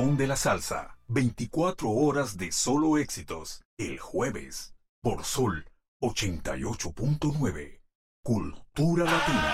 son de la salsa. 24 horas de solo éxitos. El jueves. Por Sol 88.9. Cultura Latina.